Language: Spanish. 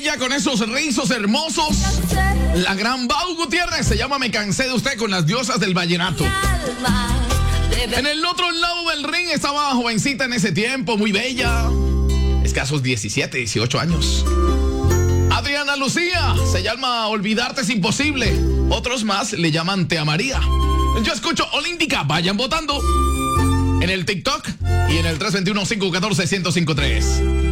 ella con esos rizos hermosos. La gran Bau Gutiérrez se llama Me cansé de usted con las diosas del vallenato. En el otro lado del ring estaba jovencita en ese tiempo, muy bella. Escasos 17, 18 años. Adriana Lucía se llama Olvidarte es imposible. Otros más le llaman Te amaría. Yo escucho Olímpica, vayan votando en el TikTok y en el 321-514-1053.